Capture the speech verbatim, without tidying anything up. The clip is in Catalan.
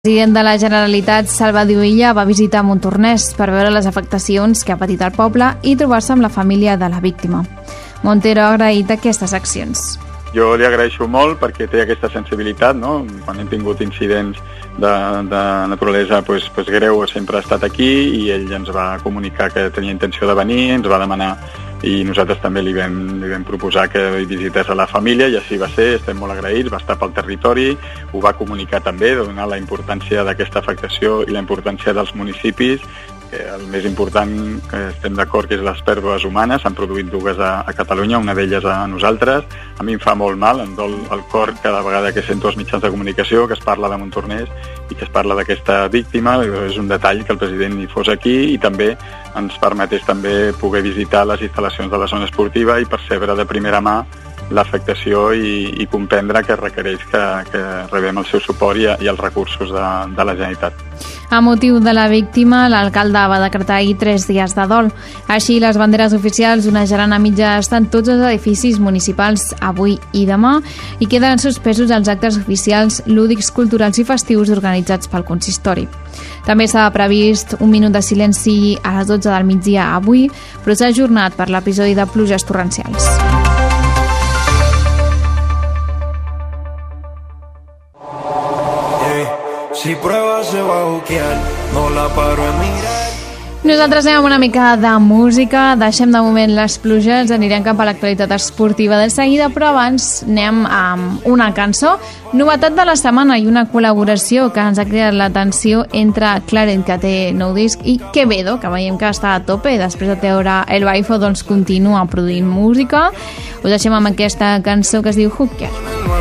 El president de la Generalitat, Salvador Illa, va visitar Montornès per veure les afectacions que ha patit el poble i trobar-se amb la família de la víctima. Montero ha agraït aquestes accions. Jo li agraeixo molt perquè té aquesta sensibilitat, no? Quan hem tingut incidents de, de naturalesa pues, pues greu, sempre ha estat aquí i ell ens va comunicar que tenia intenció de venir, ens va demanar i nosaltres també li vam, li vam proposar que visités a la família i així va ser, estem molt agraïts, va estar pel territori, ho va comunicar també, donar la importància d'aquesta afectació i la importància dels municipis. El més important, que estem d'acord, que és les pèrdues humanes. S'han produït dues a, a Catalunya, una d'elles a nosaltres. A mi em fa molt mal, em dol el cor cada vegada que sento els mitjans de comunicació que es parla de Montornès i que es parla d'aquesta víctima. És un detall que el president hi fos aquí i també ens permetés també poder visitar les instal·lacions de la zona esportiva i percebre de primera mà l'afectació i, i comprendre que requereix que, que rebem el seu suport i, i els recursos de, de la Generalitat. A motiu de la víctima, l'alcalde va decretar ahir tres dies de dol. Així, les banderes oficials onejaran a mitja asta en tots els edificis municipals avui i demà i queden suspesos els actes oficials, lúdics, culturals i festius organitzats pel consistori. També s'ha previst un minut de silenci a les dotze del migdia avui, però s'ha ajornat per l'episodi de pluges torrencials. Si prueba se va a buquear, no la paro en mirar. Nosaltres anem amb una mica de música, deixem de moment les pluges, anirem cap a l'actualitat esportiva de seguida, però abans anem amb una cançó, novetat de la setmana i una col·laboració que ens ha cridat l'atenció entre Clarent, que té nou disc, i Quevedo, que veiem que està a tope, després de treure El Baifo, doncs continua produint música. Us deixem amb aquesta cançó que es diu Hooker.